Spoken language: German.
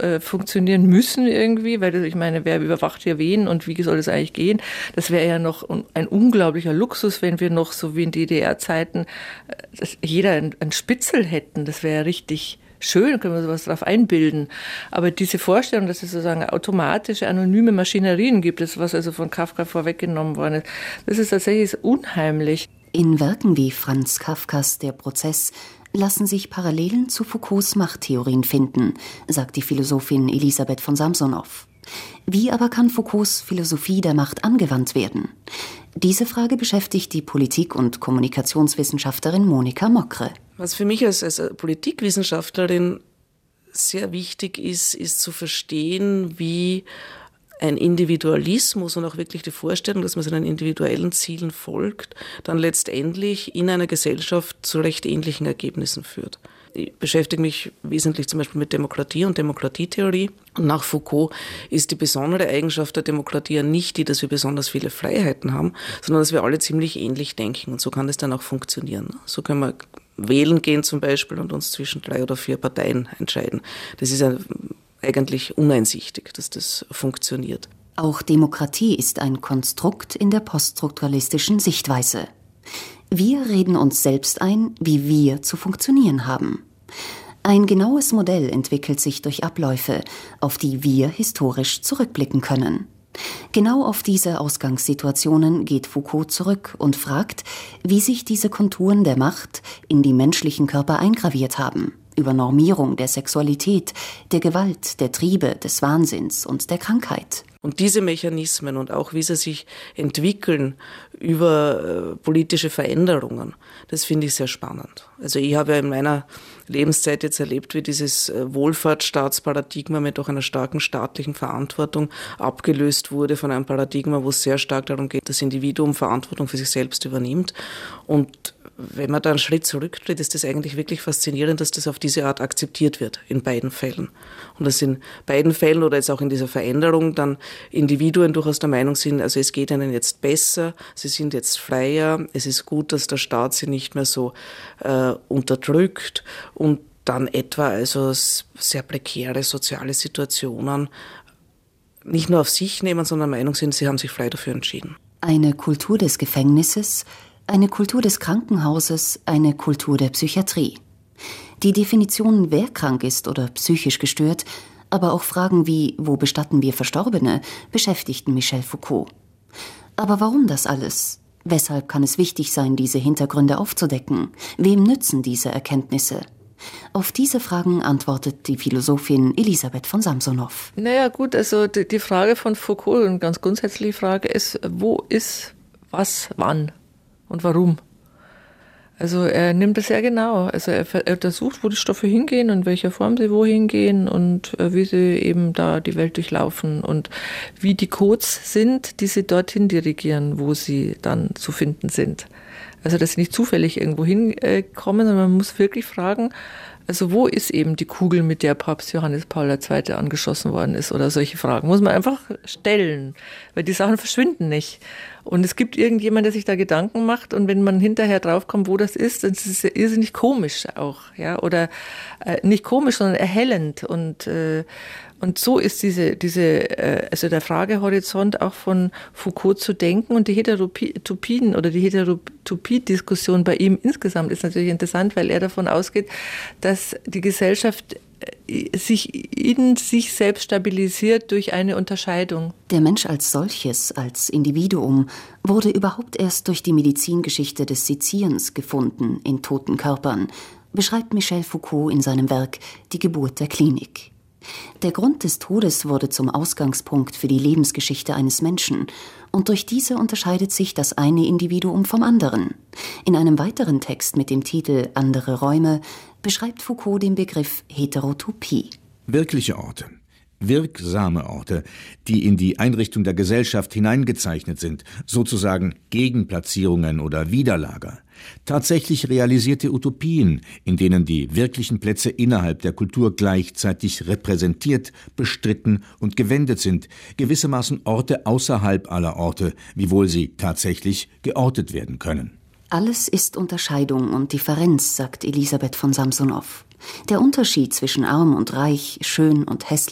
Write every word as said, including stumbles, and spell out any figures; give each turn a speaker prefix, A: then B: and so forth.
A: äh, funktionieren müssen irgendwie, weil das, ich meine, wer überwacht hier wen und wie soll das eigentlich gehen? Das wäre ja noch ein unglaublicher Luxus, wenn wir noch so wie in D D R-Zeiten äh, jeder ein, ein Spitzel hätten. Das wäre ja richtig schön, können wir sowas drauf einbilden. Aber diese Vorstellung, dass es sozusagen automatische, anonyme Maschinerien gibt, das was also von Kafka vorweggenommen worden ist, das ist tatsächlich unheimlich.
B: In Werken wie Franz Kafkas Der Prozess lassen sich Parallelen zu Foucaults Machttheorien finden, sagt die Philosophin Elisabeth von Samsonow. Wie aber kann Foucaults Philosophie der Macht angewandt werden? Diese Frage beschäftigt die Politik- und Kommunikationswissenschaftlerin Monika Mokre.
C: Was für mich als, als Politikwissenschaftlerin sehr wichtig ist, ist zu verstehen, wie ein Individualismus und auch wirklich die Vorstellung, dass man seinen individuellen Zielen folgt, dann letztendlich in einer Gesellschaft zu recht ähnlichen Ergebnissen führt. Ich beschäftige mich wesentlich zum Beispiel mit Demokratie und Demokratietheorie. Und nach Foucault ist die besondere Eigenschaft der Demokratie ja nicht die, dass wir besonders viele Freiheiten haben, sondern dass wir alle ziemlich ähnlich denken. Und so kann es dann auch funktionieren. So können wir wählen gehen zum Beispiel und uns zwischen drei oder vier Parteien entscheiden. Das ist ja eigentlich uneinsichtig, dass das funktioniert.
B: Auch Demokratie ist ein Konstrukt in der poststrukturalistischen Sichtweise. Wir reden uns selbst ein, wie wir zu funktionieren haben. Ein genaues Modell entwickelt sich durch Abläufe, auf die wir historisch zurückblicken können. Genau auf diese Ausgangssituationen geht Foucault zurück und fragt, wie sich diese Konturen der Macht in die menschlichen Körper eingraviert haben. Über Normierung der Sexualität, der Gewalt, der Triebe, des Wahnsinns und der Krankheit.
C: Und diese Mechanismen und auch wie sie sich entwickeln über äh, politische Veränderungen, das finde ich sehr spannend. Also ich habe ja in meiner Lebenszeit jetzt erlebt, wie dieses äh, Wohlfahrtsstaatsparadigma mit auch einer starken staatlichen Verantwortung abgelöst wurde von einem Paradigma, wo es sehr stark darum geht, dass das Individuum Verantwortung für sich selbst übernimmt. Und wenn man da einen Schritt zurücktritt, ist das eigentlich wirklich faszinierend, dass das auf diese Art akzeptiert wird in beiden Fällen. Und dass in beiden Fällen oder jetzt auch in dieser Veränderung dann Individuen durchaus der Meinung sind, also es geht ihnen jetzt besser, sie sind jetzt freier, es ist gut, dass der Staat sie nicht mehr so äh, unterdrückt und dann etwa also sehr prekäre soziale Situationen nicht nur auf sich nehmen, sondern der Meinung sind, sie haben sich frei dafür entschieden.
B: Eine Kultur des Gefängnisses, eine Kultur des Krankenhauses, eine Kultur der Psychiatrie. Die Definitionen, wer krank ist oder psychisch gestört, aber auch Fragen wie, wo bestatten wir Verstorbene, beschäftigten Michel Foucault. Aber warum das alles? Weshalb kann es wichtig sein, diese Hintergründe aufzudecken? Wem nützen diese Erkenntnisse? Auf diese Fragen antwortet die Philosophin Elisabeth von Samsonow.
A: Naja gut, also die, die Frage von Foucault, eine ganz grundsätzliche Frage ist, wo ist was, wann? Und warum? Also er nimmt es sehr genau. Also er, er untersucht, wo die Stoffe hingehen und in welcher Form sie wohin gehen und äh, wie sie eben da die Welt durchlaufen und wie die Codes sind, die sie dorthin dirigieren, wo sie dann zu finden sind. Also dass sie nicht zufällig irgendwo hinkommen, sondern man muss wirklich fragen, also wo ist eben die Kugel, mit der Papst Johannes Paul der Zweite angeschossen worden ist oder solche Fragen. Muss man einfach stellen, weil die Sachen verschwinden nicht. Und es gibt irgendjemand, der sich da Gedanken macht und wenn man hinterher draufkommt, wo das ist, dann ist es ja irrsinnig komisch auch, ja, oder äh, nicht komisch, sondern erhellend und äh, und so ist diese diese äh, also der Fragehorizont auch von Foucault zu denken und die Heterotopien oder die Heterotopie-Diskussion bei ihm insgesamt ist natürlich interessant, weil er davon ausgeht, dass die Gesellschaft sich in sich selbst stabilisiert durch eine Unterscheidung.
B: Der Mensch als solches, als Individuum, wurde überhaupt erst durch die Medizingeschichte des Sezierens gefunden in toten Körpern, beschreibt Michel Foucault in seinem Werk Die Geburt der Klinik. Der Grund des Todes wurde zum Ausgangspunkt für die Lebensgeschichte eines Menschen und durch diese unterscheidet sich das eine Individuum vom anderen. In einem weiteren Text mit dem Titel Andere Räume beschreibt Foucault den Begriff Heterotopie.
D: Wirkliche Orte, wirksame Orte, die in die Einrichtung der Gesellschaft hineingezeichnet sind, sozusagen Gegenplatzierungen oder Widerlager. Tatsächlich realisierte Utopien, in denen die wirklichen Plätze innerhalb der Kultur gleichzeitig repräsentiert, bestritten und gewendet sind, gewissermaßen Orte außerhalb aller Orte, wiewohl sie tatsächlich geortet werden können.
B: Alles ist Unterscheidung und Differenz, sagt Elisabeth von Samsonow. Der Unterschied zwischen arm und reich, schön und hässlich